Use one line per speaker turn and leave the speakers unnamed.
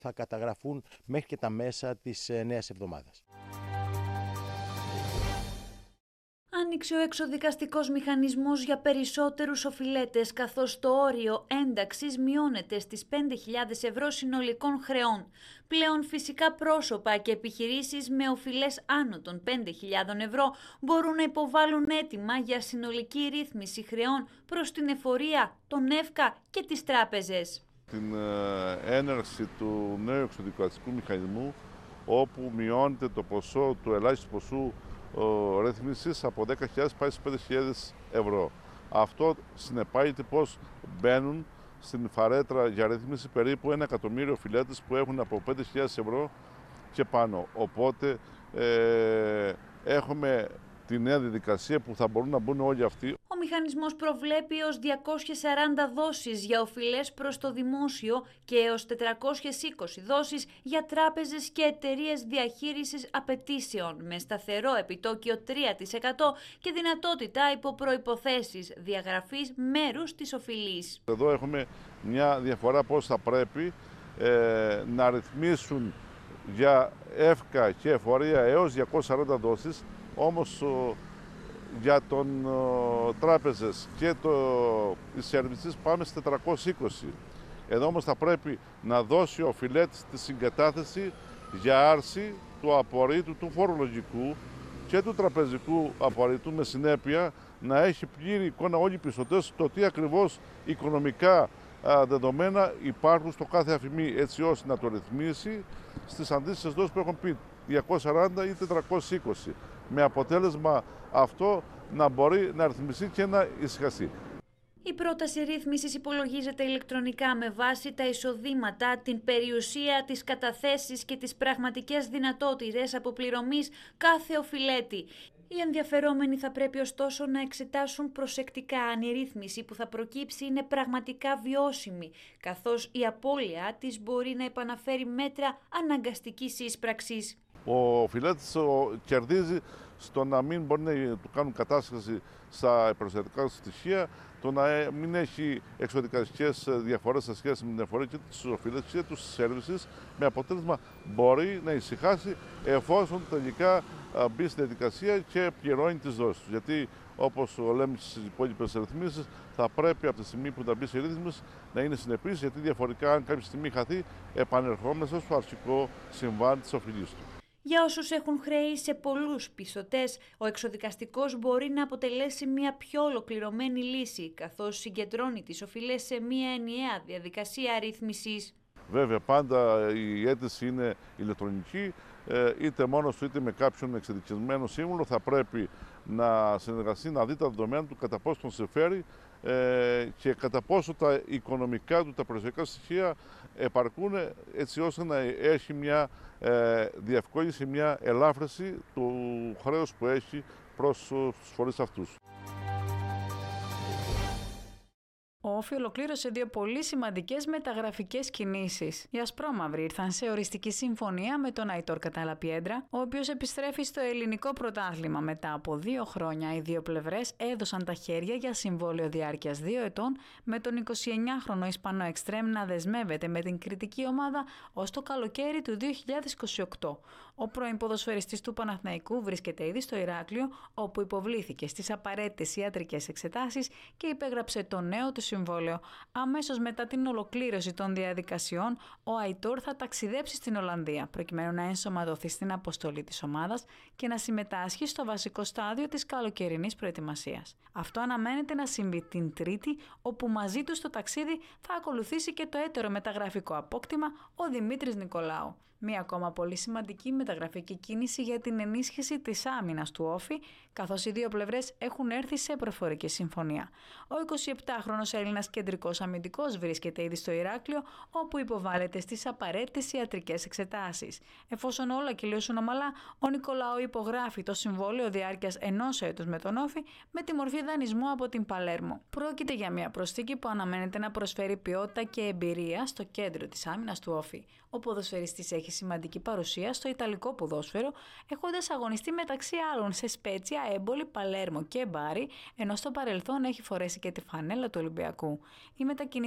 θα καταγραφούν μέχρι και τα μέσα της νέας εβδομάδας.
Άνοιξε ο εξωδικαστικός μηχανισμός για περισσότερους οφειλέτες, καθώς το όριο ένταξης μειώνεται στις 5.000 ευρώ συνολικών χρεών. Πλέον φυσικά πρόσωπα και επιχειρήσεις με οφειλές άνω των 5.000 ευρώ μπορούν να υποβάλουν αίτημα για συνολική ρύθμιση χρεών προς την εφορία, τον ΕΦΚΑ και τις τράπεζες.
Την έναρξη του νέου εξωδικαστικού μηχανισμού, όπου μειώνεται το ποσό του ελάχιστου ποσού ρύθμισης από 10.000 πάει στις 5.000 ευρώ. Αυτό συνεπάγεται πως μπαίνουν στην φαρέτρα για ρύθμιση περίπου 1 εκατομμύριο οφειλέτες που έχουν από 5.000 ευρώ και πάνω. Οπότε έχουμε τη νέα διαδικασία που θα μπορούν να μπουν όλοι αυτοί.
Ο μηχανισμός προβλέπει έως 240 δόσεις για οφειλές προς το δημόσιο και έως 420 δόσεις για τράπεζες και εταιρείες διαχείρισης απαιτήσεων με σταθερό επιτόκιο 3% και δυνατότητα υπό προϋποθέσεις διαγραφής μέρους της οφειλής.
Εδώ έχουμε μια διαφορά πώς θα πρέπει να ρυθμίσουν για ΕΦΚΑ και εφορία έως 240 δόσεις, όμως για τον τράπεζες και οι σέρβισες πάμε στις 420. Εδώ όμως θα πρέπει να δώσει ο οφειλέτης τη συγκατάθεση για άρση του απορρίτου του φορολογικού και του τραπεζικού απορρίτου, με συνέπεια να έχει πλήρη εικόνα όλοι οι πιστωτές το τι ακριβώς οικονομικά δεδομένα υπάρχουν στο κάθε αφημί, έτσι ώστε να το ρυθμίσει στις αντίστοιχες δόσεις που έχουν πει 240 ή 420, με αποτέλεσμα αυτό να μπορεί να ρυθμιστεί και να ησυχαστεί.
Η πρόταση ρύθμισης υπολογίζεται ηλεκτρονικά με βάση τα εισοδήματα, την περιουσία, τις καταθέσεις και τις πραγματικές δυνατότητες αποπληρωμής κάθε οφειλέτη. Οι ενδιαφερόμενοι θα πρέπει ωστόσο να εξετάσουν προσεκτικά αν η ρύθμιση που θα προκύψει είναι πραγματικά βιώσιμη, καθώς η απώλεια της μπορεί να επαναφέρει μέτρα αναγκαστικής εισπραξής.
Ο οφειλέτης κερδίζει στο να μην μπορεί να του κάνουν κατάσχεση στα προσωπικά στοιχεία, το να μην έχει εξωδικαστικές διαφορές σε σχέση με την εφορία και τους οφειλέτες και τους σέρβισες, με αποτέλεσμα μπορεί να ησυχάσει εφόσον τελικά μπει στη διαδικασία και πληρώνει τις δόσεις του. Γιατί όπως λέμε στις υπόλοιπες ρυθμίσεις, θα πρέπει από τη στιγμή που θα μπει σε ρύθμιση να είναι συνεπής, γιατί διαφορετικά αν κάποια στιγμή χαθεί, επανερχόμαστε στο αρχικό συμβάν της οφειλής του.
Για όσους έχουν χρέη σε πολλούς πιστωτές, ο εξωδικαστικός μπορεί να αποτελέσει μια πιο ολοκληρωμένη λύση, καθώς συγκεντρώνει τις οφειλές σε μια ενιαία διαδικασία ρύθμισης.
Βέβαια, πάντα η αίτηση είναι ηλεκτρονική, είτε μόνος του είτε με κάποιον εξειδικευμένο σύμβουλο. Θα πρέπει να συνεργαστεί, να δει τα δεδομένα του, κατά πόσο τον συμφέρει και κατά πόσο τα οικονομικά του, τα περιουσιακά στοιχεία επαρκούν, έτσι ώστε να έχει μια διευκόλυνση, μια ελάφρυνση του χρέους που έχει προς τους φορείς αυτούς.
Ο Όφη ολοκλήρωσε δύο πολύ σημαντικές μεταγραφικές κινήσεις. Οι ασπρόμαυροι ήρθαν σε οριστική συμφωνία με τον Αϊτόρ Καταλαπιέντρα, ο οποίος επιστρέφει στο ελληνικό πρωτάθλημα μετά από 2 χρόνια. Οι δύο πλευρές έδωσαν τα χέρια για συμβόλαιο διάρκειας 2 ετών, με τον 29χρονο Ισπανό εξτρέμ να δεσμεύεται με την κριτική ομάδα ως το καλοκαίρι του 2028. Ο πρώην ποδοσφαιριστής του Παναθηναϊκού βρίσκεται ήδη στο Ηράκλειο, όπου υποβλήθηκε στις απαραίτητες ιατρικές εξετάσεις και υπέγραψε το νέο του συμβόλαιο. Αμέσως μετά την ολοκλήρωση των διαδικασιών, ο Αϊτόρ θα ταξιδέψει στην Ολλανδία, προκειμένου να ενσωματωθεί στην αποστολή της ομάδας και να συμμετάσχει στο βασικό στάδιο της καλοκαιρινής προετοιμασίας. Αυτό αναμένεται να συμβεί την Τρίτη, όπου μαζί του στο ταξίδι θα ακολουθήσει και το έτερο μεταγραφικό απόκτημα, ο Δημήτρης Νικολάου. Μία ακόμα πολύ σημαντική μεταγραφική κίνηση για την ενίσχυση της άμυνας του Όφη, καθώς οι δύο πλευρές έχουν έρθει σε προφορική συμφωνία. Ο 27χρονος Έλληνας κεντρικός αμυντικός βρίσκεται ήδη στο Ηράκλειο, όπου υποβάλλεται στις απαραίτητες ιατρικές εξετάσεις. Εφόσον όλα κυλήσουν ομαλά, ο Νικολάου υπογράφει το συμβόλαιο διάρκειας 1 έτους με τον Όφη με τη μορφή δανεισμού από την Παλέρμο. Πρόκειται για μια προσθήκη που αναμένεται να προσφέρει ποιότητα και εμπειρία στο κέντρο της άμυνας του Όφη. Ο ποδοσφαιριστής έχει σημαντική παρουσία στο ιταλικό ποδόσφαιρο, έχοντας αγωνιστεί μεταξύ άλλων σε Σπέτσια, Έμπολη, Παλέρμο και Μπάρι, ενώ στο παρελθόν έχει φορέσει και τη φανέλα του Ολυμπιακού. Η μετακίνηση